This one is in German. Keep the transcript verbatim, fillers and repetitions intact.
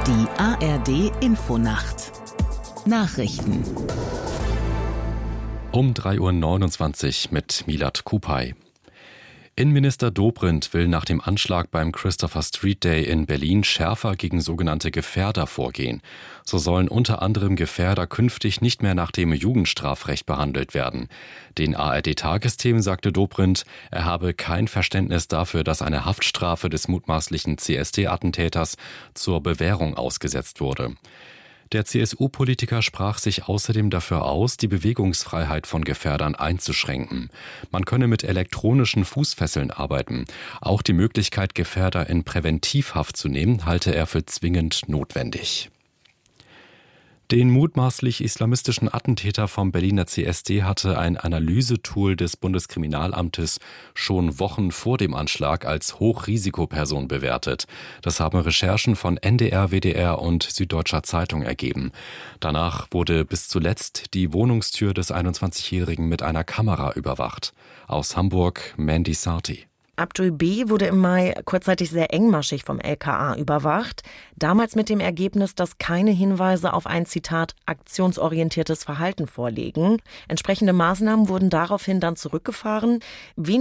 Die A R D-Infonacht Nachrichten Um drei Uhr neunundzwanzig mit Milad Kupay. Innenminister Dobrindt will nach dem Anschlag beim Christopher Street Day in Berlin schärfer gegen sogenannte Gefährder vorgehen. So sollen unter anderem Gefährder künftig nicht mehr nach dem Jugendstrafrecht behandelt werden. Den A R D-Tagesthemen sagte Dobrindt, er habe kein Verständnis dafür, dass eine Haftstrafe des mutmaßlichen C S D-Attentäters zur Bewährung ausgesetzt wurde. Der C S U-Politiker sprach sich außerdem dafür aus, die Bewegungsfreiheit von Gefährdern einzuschränken. Man könne mit elektronischen Fußfesseln arbeiten. Auch die Möglichkeit, Gefährder in Präventivhaft zu nehmen, halte er für zwingend notwendig. Den mutmaßlich islamistischen Attentäter vom Berliner C S D hatte ein Analysetool des Bundeskriminalamtes schon Wochen vor dem Anschlag als Hochrisikoperson bewertet. Das haben Recherchen von N D R, W D R und Süddeutscher Zeitung ergeben. Danach wurde bis zuletzt die Wohnungstür des einundzwanzigjährigen mit einer Kamera überwacht. Aus Hamburg, Mandy Sarti. Abdul B. wurde im Mai kurzzeitig sehr engmaschig vom L K A überwacht. Damals mit dem Ergebnis, dass keine Hinweise auf ein, Zitat, aktionsorientiertes Verhalten vorliegen. Entsprechende Maßnahmen wurden daraufhin dann zurückgefahren. Wenig